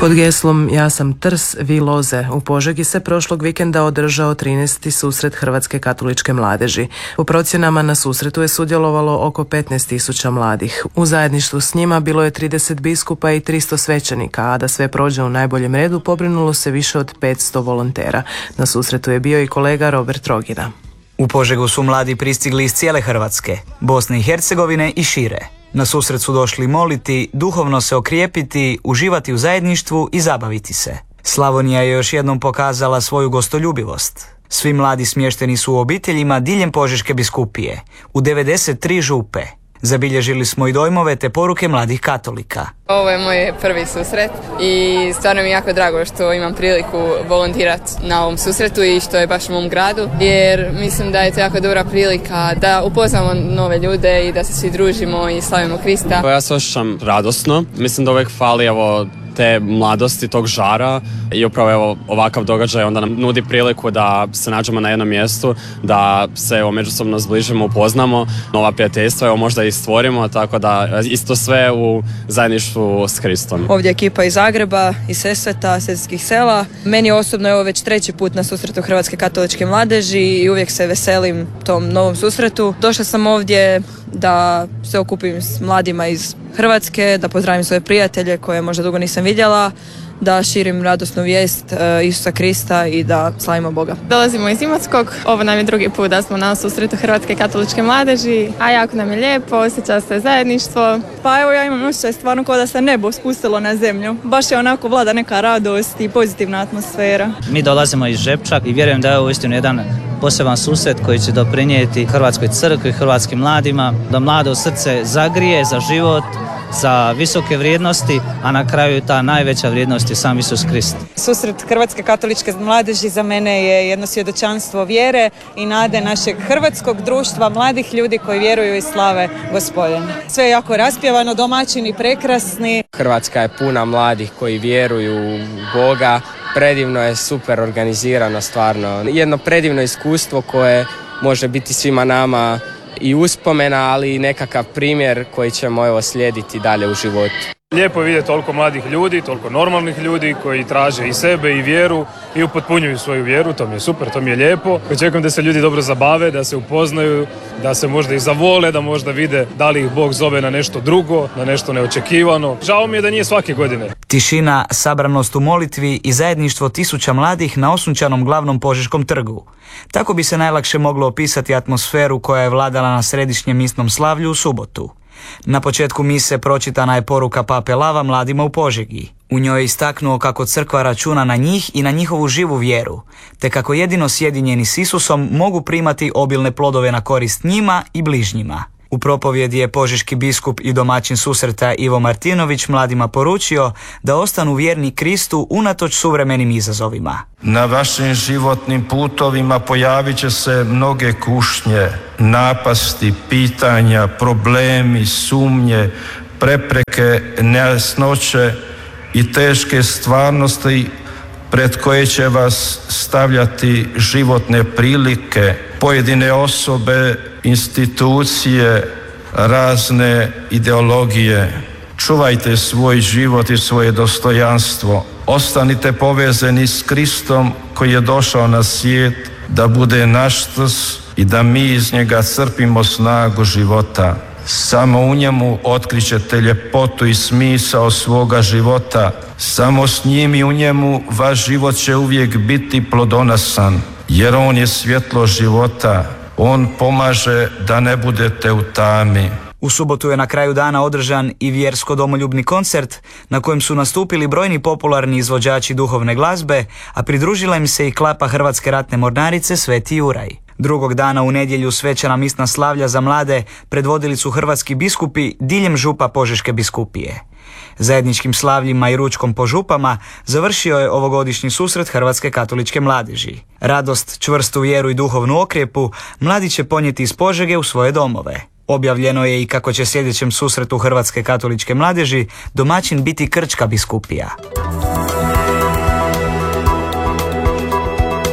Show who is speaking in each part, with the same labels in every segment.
Speaker 1: Pod geslom Ja sam Trs, vi loze u Požegi se prošlog vikenda održao 13. susret Hrvatske katoličke mladeži. U procjenama na susretu je sudjelovalo oko 15.000 mladih. U zajedništvu s njima bilo je 30 biskupa i 300 svećenika, a da sve prođe u najboljem redu pobrinulo se više od 500 volontera. Na susretu je bio i kolega Robert Rogina.
Speaker 2: U Požegu su mladi pristigli iz cijele Hrvatske, Bosne i Hercegovine i šire. Na susret su došli moliti, duhovno se okrijepiti, uživati u zajedništvu i zabaviti se. Slavonija je još jednom pokazala svoju gostoljubivost. Svi mladi smješteni su u obiteljima diljem Požeške biskupije, u 93 župe. Zabilježili smo i dojmove te poruke mladih katolika.
Speaker 3: Ovo je moj prvi susret i stvarno mi je jako drago što imam priliku volontirati na ovom susretu i što je baš u mom gradu, jer mislim da je to jako dobra prilika da upoznamo nove ljude i da se svi družimo i slavimo Krista.
Speaker 4: Ja se osjećam radosno, mislim da uvijek fali te mladosti, tog žara i upravo ovakav događaj onda nam nudi priliku da se nađemo na jednom mjestu, da se međusobno zbližimo, upoznamo, nova prijateljstva možda i stvorimo, tako da isto sve u zajedništvu s Kristom.
Speaker 5: Ovdje je ekipa iz Zagreba, iz Sesveta, Sesvetskih sela. Meni osobno je ovo već 3. put na susretu Hrvatske katoličke mladeži i uvijek se veselim tom novom susretu. Došla sam ovdje da se okupim s mladima iz Hrvatske, da pozdravim svoje prijatelje koje možda dugo nisam vidjela, da širim radosnu vijest Isusa Krista i da slavimo Boga.
Speaker 6: Dolazimo iz Imotskog, ovo nam je 2. put da smo na susretu Hrvatske katoličke mladeži, a jako nam je lijepo, osjeća se zajedništvo.
Speaker 7: Pa evo ja imam osjećaj stvarno kao da se nebo spustilo na zemlju. Baš je onako vlada neka radost i pozitivna atmosfera.
Speaker 8: Mi dolazimo iz Žepča i vjerujem da je ovo uistinu jedan poseban susret koji će doprinijeti Hrvatskoj crkvi, hrvatskim mladima, da mlado srce zagrije za život, za visoke vrijednosti, a na kraju ta najveća vrijednost je sam Isus Krist.
Speaker 7: Susret Hrvatske katoličke mladeži za mene je jedno svjedočanstvo vjere i nade našeg hrvatskog društva, mladih ljudi koji vjeruju i slave Gospodina. Sve je jako raspjevano, domaćini prekrasni.
Speaker 9: Hrvatska je puna mladih koji vjeruju u Boga. Predivno je, super organizirano, stvarno. Jedno predivno iskustvo koje može biti svima nama i uspomena, ali i nekakav primjer koji ćemo slijediti dalje u životu.
Speaker 10: Lijepo je vidjeti toliko mladih ljudi, toliko normalnih ljudi koji traže i sebe i vjeru i upotpunjuju svoju vjeru, to mi je super, to mi je lijepo. Očekujem da se ljudi dobro zabave, da se upoznaju, da se možda i zavole, da možda vide da li ih Bog zove na nešto drugo, na nešto neočekivano. Žao mi je da nije svake godine.
Speaker 2: Tišina, sabranost u molitvi i zajedništvo tisuća mladih na osunčanom glavnom Požeškom trgu. Tako bi se najlakše moglo opisati atmosferu koja je vladala na središnjem misnom slavlju u subotu. Na početku mise pročitana je poruka pape Lava mladima u Požegi. U njoj je istaknuo kako crkva računa na njih i na njihovu živu vjeru, te kako jedino sjedinjeni s Isusom mogu primati obilne plodove na korist njima i bližnjima. U propovjedi je požeški biskup i domaćin susreta Ivo Martinović mladima poručio da ostanu vjerni Kristu unatoč suvremenim izazovima.
Speaker 11: Na vašim životnim putovima pojavit će se mnoge kušnje, napasti, pitanja, problemi, sumnje, prepreke, nejasnoće i teške stvarnosti pred koje će vas stavljati životne prilike, pojedine osobe, institucije, razne ideologije. Čuvajte svoj život i svoje dostojanstvo. Ostanite povezani s Kristom koji je došao na svijet da bude naš trs i da mi iz njega crpimo snagu života. Samo u njemu otkrićete ljepotu i smisao svoga života. Samo s njim i u njemu vaš život će uvijek biti plodonosan, jer on je svjetlo života. On pomaže da ne budete u tami.
Speaker 2: U subotu je na kraju dana održan i vjersko-domoljubni koncert na kojem su nastupili brojni popularni izvođači duhovne glazbe, a pridružila im se i klapa Hrvatske ratne mornarice Sveti Juraj. Drugog dana u nedjelju svečana misna slavlja za mlade predvodili su hrvatski biskupi diljem župa Požeške biskupije. Zajedničkim slavljima i ručkom po župama završio je ovogodišnji susret Hrvatske katoličke mladeži. Radost, čvrstu vjeru i duhovnu okrijepu mladi će ponijeti iz Požege u svoje domove. Objavljeno je i kako će sljedećem susretu Hrvatske katoličke mladeži domaćin biti Krčka biskupija.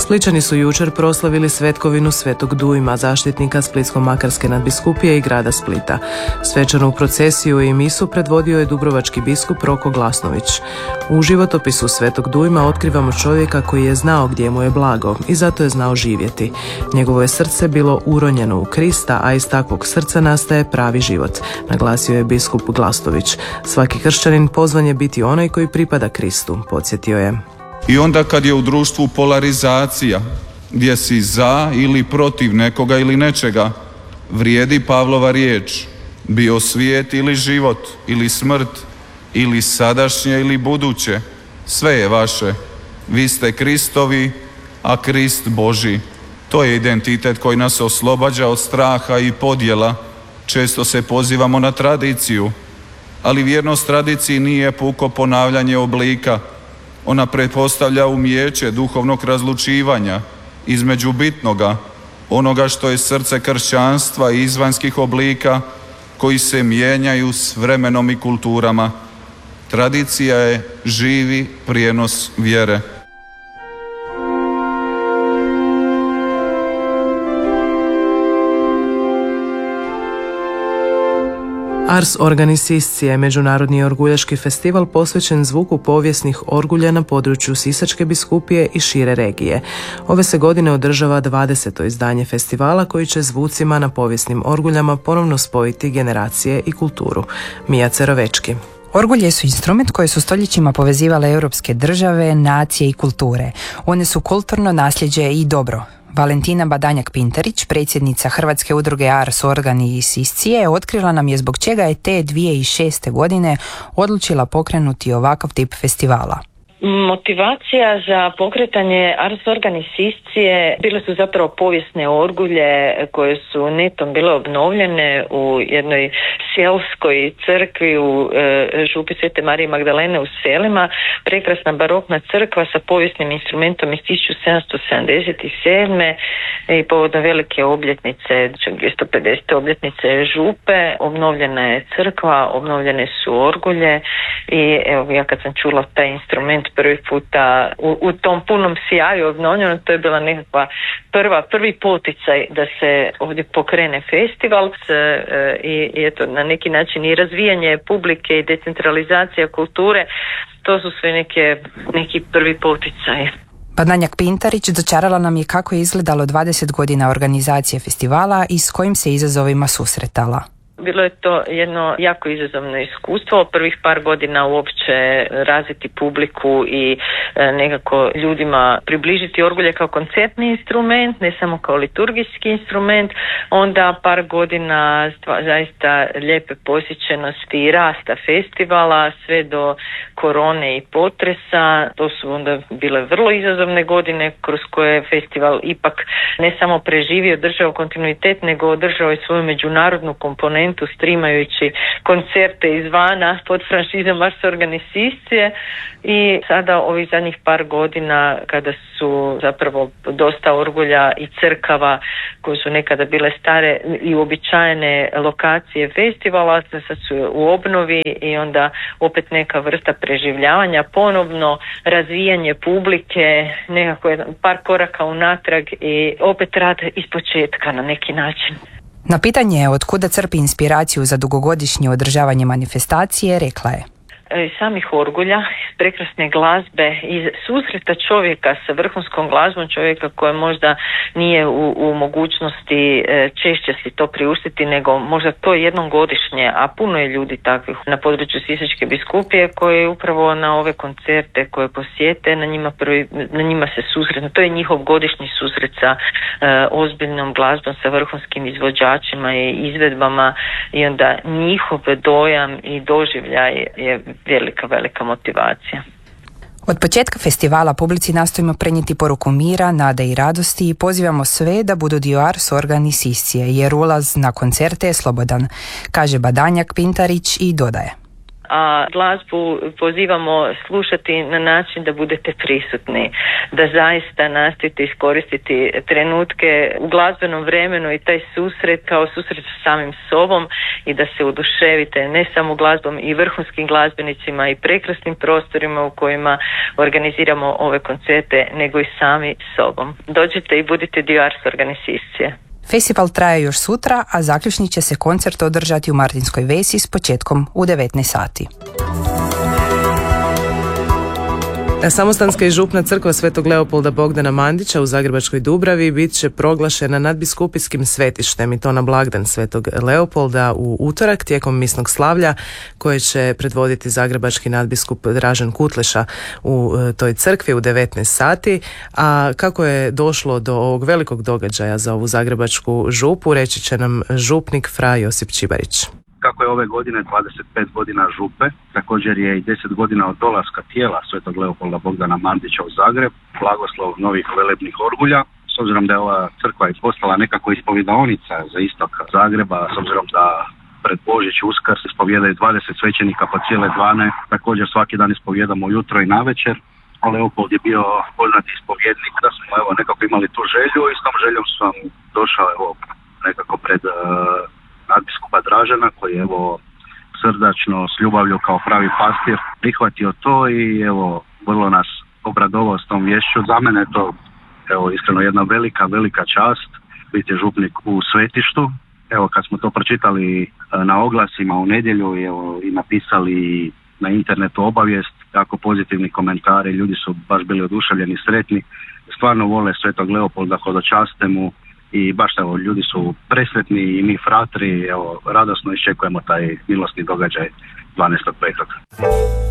Speaker 1: Splićani su jučer proslavili svetkovinu Svetog Dujma, zaštitnika Splitsko-makarske nadbiskupije i grada Splita. Svečanu procesiju i misu predvodio je dubrovački biskup Roko Glasnović. U životopisu Svetog Dujma otkrivamo čovjeka koji je znao gdje mu je blago i zato je znao živjeti. Njegovo je srce bilo uronjeno u Krista, a iz takvog srca nastaje pravi život, naglasio je biskup Glasnović. Svaki kršćanin pozvan je biti onaj koji pripada Kristu, podsjetio je.
Speaker 12: I onda kad je u društvu polarizacija, gdje si za ili protiv nekoga ili nečega, vrijedi Pavlova riječ: bio svijet ili život, ili smrt, ili sadašnje ili buduće, sve je vaše. Vi ste Kristovi, a Krist Božji. To je identitet koji nas oslobađa od straha i podjela. Često se pozivamo na tradiciju, ali vjernost tradiciji nije puko ponavljanje oblika. Ona pretpostavlja umijeće duhovnog razlučivanja između bitnoga, onoga što je srce kršćanstva i izvanjskih oblika koji se mijenjaju s vremenom i kulturama. Tradicija je živi prijenos vjere.
Speaker 1: Ars Organis Siscia je međunarodni orguljaški festival posvećen zvuku povijesnih orgulja na području Sisačke biskupije i šire regije. Ove se godine održava 20. izdanje festivala koji će zvucima na povijesnim orguljama ponovno spojiti generacije i kulturu. Mija Cerovečki.
Speaker 13: Orgulje su instrument koje su stoljećima povezivale europske države, nacije i kulture. One su kulturno nasljeđe i dobro. Valentina Badanjak-Pintarić, predsjednica Hrvatske udruge Ars Organis Siscia, otkrila nam je zbog čega je te 2006. godine odlučila pokrenuti ovakav tip festivala.
Speaker 14: Motivacija za pokretanje Ars Organis Siscia bile su zapravo povijesne orgulje koje su netom bile obnovljene u jednoj sjelskoj crkvi u župi Svete Marije Magdalene u Selima. Prekrasna barokna crkva sa povijesnim instrumentom iz 1777. i povodom velike obljetnice, 250. obljetnice župe, obnovljena je crkva, obnovljene su orgulje i evo ja kad sam čula taj instrument prvi puta u tom punom sjaju obnovljeno, to je bila nekakva prvi poticaj da se ovdje pokrene festival i eto na neki način i razvijanje publike i decentralizacija kulture, to su sve neki prvi poticaji.
Speaker 13: Badanjak-Pintarić dočarala nam je kako je izgledalo 20 godina organizacije festivala i s kojim se izazovima susretala.
Speaker 14: Bilo je to jedno jako izazovno iskustvo. Prvih par godina uopće razviti publiku i nekako ljudima približiti orgulje kao koncertni instrument, ne samo kao liturgijski instrument. Onda par godina zaista lijepe posjećenosti i rasta festivala sve do korone i potresa. To su onda bile vrlo izazovne godine kroz koje je festival ipak ne samo preživio, držao kontinuitet, nego održao i svoju međunarodnu komponentu streamajući koncerte izvana pod franšizom Ars Organis Siscia i sada ovih zadnjih par godina kada su zapravo dosta orgulja i crkava koje su nekada bile stare i uobičajene lokacije festivala, sad su u obnovi i onda opet neka vrsta preživljavanja, ponovno razvijanje publike, nekako par koraka unatrag i opet rad ispočetka na neki način.
Speaker 13: Na pitanje od kuda crpi inspiraciju za dugogodišnje održavanje manifestacije, rekla je:
Speaker 14: samih orgulja, iz prekrasne glazbe, iz susreta čovjeka sa vrhunskom glazbom, čovjeka koji možda nije u mogućnosti češće si to priuštiti, nego možda to jednom godišnje, a puno je ljudi takvih na području Sisačke biskupije koji upravo na ove koncerte koje posjete, na njima se susretnu. To je njihov godišnji susret sa ozbiljnom glazbom, sa vrhunskim izvođačima i izvedbama i onda njihov dojam i doživljaj je velika motivacija.
Speaker 13: Od početka festivala publici nastojimo prenijeti poruku mira, nade i radosti i pozivamo sve da budu dio Ars Organis Siscia jer ulaz na koncerte je slobodan, kaže Badanjak-Pintarić i dodaje:
Speaker 14: a glazbu pozivamo slušati na način da budete prisutni, da zaista nastojite iskoristiti trenutke u glazbenom vremenu i taj susret kao susret sa samim sobom i da se oduševite ne samo glazbom i vrhunskim glazbenicima i prekrasnim prostorima u kojima organiziramo ove koncerte, nego i sami sobom. Dođite i budite dio Ars Organizacije.
Speaker 13: Festival traje još sutra, a zaključni će se koncert održati u Martinskoj Vesi s početkom u 19 sati.
Speaker 1: Samostanska i župna crkva Svetog Leopolda Bogdana Mandića u Zagrebačkoj Dubravi bit će proglašena nadbiskupijskim svetištem i to na blagdan Svetog Leopolda u utorak tijekom misnog slavlja koje će predvoditi zagrebački nadbiskup Dražen Kutleša u toj crkvi u 19 sati. A kako je došlo do ovog velikog događaja za ovu zagrebačku župu, reći će nam župnik fra Josip Čibarić.
Speaker 15: Kako je ove godine 25 godina župe, također je i 10 godina od dolaska tijela Svetog Leopolda Bogdana Mandića u Zagreb, blagoslov novih velebnih orgulja. S obzirom da je ova crkva i postala nekako ispovjedaonica za istok Zagreba, s obzirom da pred Božić i Uskrs ispovjedaju 20 svećenika po cijele dvane, također svaki dan ispovjedamo ujutro i navečer. Leopold je bio poznati ispovjednik, da smo nekako imali tu želju i s tom željom sam došao nekako pred nadbiskupa Dražena koji je srdačno s ljubavlju kao pravi pastir prihvatio to i vrlo nas obradovao s tom vješću. Za mene je to iskreno jedna velika čast biti župnik u svetištu. Kad smo to pročitali na oglasima u nedjelju i napisali na internetu obavijest, jako pozitivni komentari, ljudi su baš bili oduševljeni, sretni, stvarno vole Svetog Leopolda, hodočaste mu. I baš ljudi su presretni i mi fratri, radosno iščekujemo taj milosni događaj 12.5.